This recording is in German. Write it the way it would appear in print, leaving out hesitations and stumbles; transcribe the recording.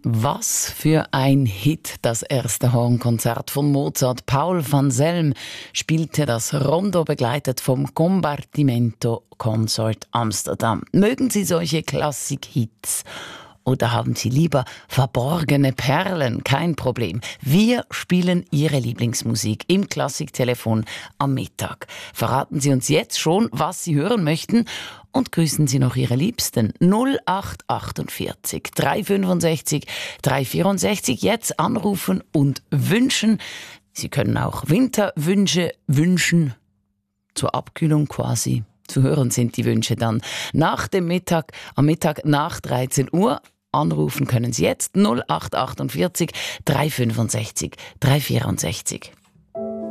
Was für ein Hit, das erste Hornkonzert von Mozart. Paul van Zelm spielte das Rondo, begleitet vom Compartimento Consort Amsterdam. Mögen Sie solche Klassik-Hits? Oder haben Sie lieber verborgene Perlen? Kein Problem. Wir spielen Ihre Lieblingsmusik im Klassiktelefon am Mittag. Verraten Sie uns jetzt schon, was Sie hören möchten und grüßen Sie noch Ihre Liebsten. 0848 365 364. Jetzt anrufen und wünschen. Sie können auch Winterwünsche wünschen. Zur Abkühlung quasi. Zu hören sind die Wünsche dann am Mittag nach 13 Uhr. Anrufen können Sie jetzt 0848 365 364.